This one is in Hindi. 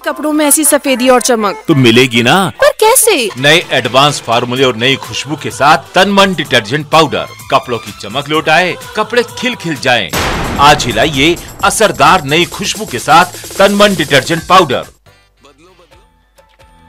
कपड़ों में ऐसी सफेदी और चमक तो मिलेगी ना, पर कैसे? नए एडवांस फार्मूले और नई खुशबू के साथ तनमन डिटर्जेंट पाउडर। कपड़ों की चमक लौट आए, कपड़े खिल खिल जाएं। आज ही लाइए असरदार नई खुशबू के साथ तनमन डिटर्जेंट पाउडर।